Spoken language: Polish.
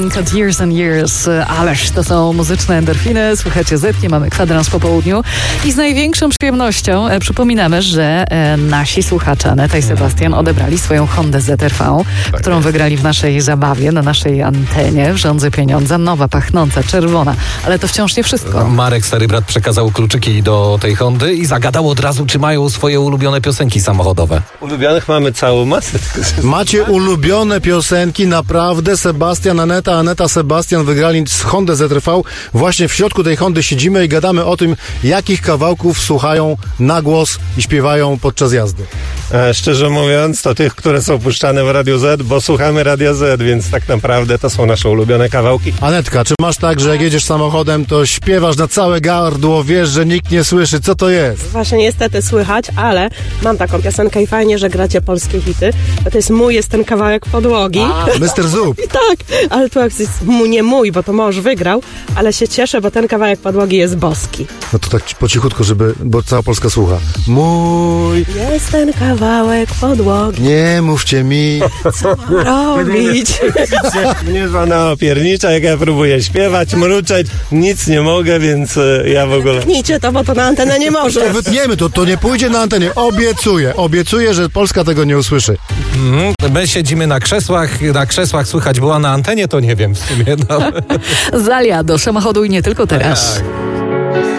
Blanket, Years and Years. Ależ to są muzyczne endorfiny. Słuchajcie Zetki, mamy kwadrans po południu. I z największą przyjemnością przypominamy, że nasi słuchacze Aneta i Sebastian odebrali swoją Hondę ZR-V, którą wygrali w naszej zabawie, na naszej antenie w Rządzy Pieniądza. Nowa, pachnąca, czerwona. Ale to wciąż nie wszystko. Marek, stary brat, przekazał kluczyki do tej Hondy i zagadał od razu, czy mają swoje ulubione piosenki samochodowe. Ulubionych mamy całą masę. Macie ulubione piosenki, naprawdę. Sebastian, Aneta, Sebastian wygrali Hondę ZR-V. Właśnie w środku tej Hondy siedzimy i gadamy o tym, jakich kawałków słuchają na głos i śpiewają podczas jazdy. Szczerze mówiąc, to tych, które są puszczane w Radiu Z, bo słuchamy Radia Z, więc tak naprawdę to są nasze ulubione kawałki. Anetka, czy masz tak, że jak jedziesz samochodem, to śpiewasz na całe gardło, wiesz, że nikt nie słyszy, co to jest? Właśnie niestety słychać, ale mam taką piosenkę i fajnie, że gracie polskie hity. To jest mój, jest ten kawałek podłogi. Mr. Zup. Tak, ale to jest nie mój, bo to mąż wygrał, ale się cieszę, bo ten kawałek podłogi jest boski. No to tak po cichutku, bo cała Polska słucha. Mój, Jest ten kawałek podłogi, nie mówcie mi. co mam robić? Mnie żona opiernicza, jak ja próbuję śpiewać, mruczeć, nic nie mogę, więc ja w ogóle... Tnijcie to, bo to na antenę nie może. To wytniemy, to nie pójdzie na antenie. Obiecuję, że Polska tego nie usłyszy. My siedzimy na krzesłach słychać była na antenie, to nie wiem w sumie. No. Zalia do samochodu i nie tylko teraz. Tak.